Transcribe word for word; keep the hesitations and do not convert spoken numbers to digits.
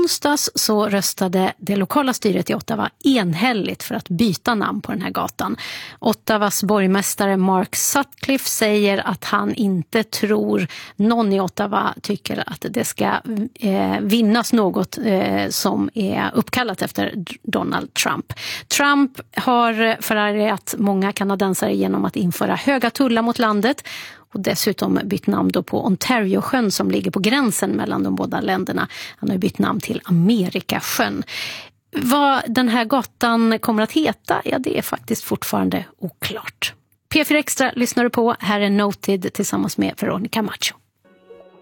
onsdags så röstade det lokala styret i Ottawa enhälligt för att byta namn på den här gatan. Ottawas borgmästare Mark Sutcliffe säger att han inte tror någon i Ottawa tycker att det ska eh, vinnas något eh, som är uppkallat efter Donald Trump. Trump har förargat många kanadensare genom att införa höga tullar mot landet och dessutom bytt namn då på Ontario-sjön som ligger på gränsen mellan de båda länderna. Han har bytt namn till Amerikasjön. Vad den här gatan kommer att heta, ja det är faktiskt fortfarande oklart. P fyra Extra lyssnar du på. Här är Noted tillsammans med Veronica Macho.